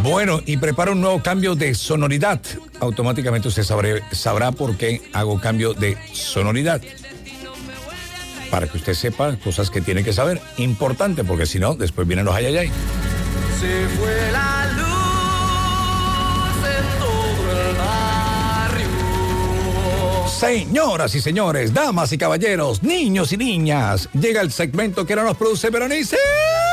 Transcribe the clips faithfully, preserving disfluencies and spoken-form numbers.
Bueno, y prepara un nuevo cambio de sonoridad. Automáticamente usted sabré, sabrá por qué hago cambio de sonoridad. Para que usted sepa cosas que tiene que saber. Importante, porque si no, después vienen los ayayay. Se fue la luz en todo el barrio. Señoras y señores, damas y caballeros, niños y niñas, llega el segmento que no nos produce, pero ni cinco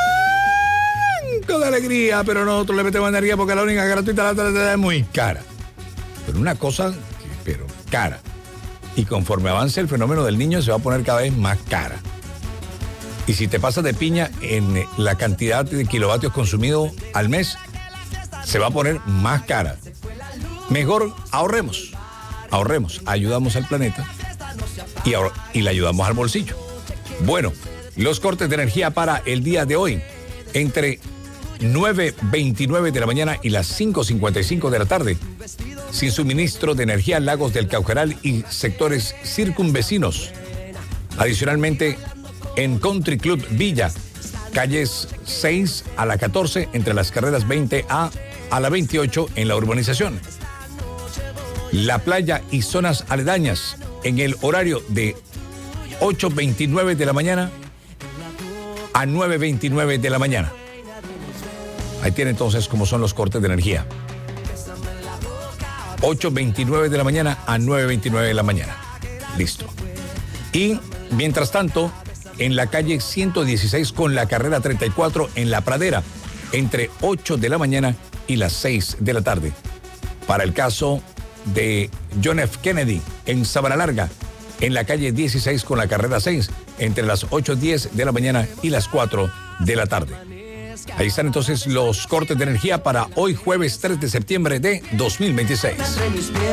de alegría, pero nosotros le metemos energía porque la única gratuita la es muy cara. Pero una cosa, pero cara. Y conforme avance el fenómeno del niño, se va a poner cada vez más cara. Y si te pasas de piña en la cantidad de kilovatios consumidos al mes, se va a poner más cara. Mejor ahorremos. Ahorremos, ayudamos al planeta y, ahor- y le ayudamos al bolsillo. Bueno, los cortes de energía para el día de hoy, entre nueve veintinueve de la mañana y las cinco cincuenta y cinco de la tarde, sin suministro de energía en Lagos del Cauqueral y sectores circunvecinos. Adicionalmente, en Country Club Villa, calles seis a la catorce, entre las carreras veinte A a la veintiocho en la urbanización. La playa y zonas aledañas en el horario de ocho veintinueve de la mañana a nueve veintinueve de la mañana. Ahí tiene entonces cómo son los cortes de energía. ocho veintinueve de la mañana a nueve veintinueve de la mañana. Listo. Y mientras tanto, en la calle ciento dieciséis con la carrera treinta y cuatro en La Pradera, entre ocho de la mañana y las seis de la tarde. Para el caso de John F. Kennedy en Sabana Larga, en la calle dieciséis con la carrera seis, entre las ocho diez de la mañana y las cuatro de la tarde. Ahí están entonces los cortes de energía para hoy jueves tres de septiembre de dos mil veintiséis.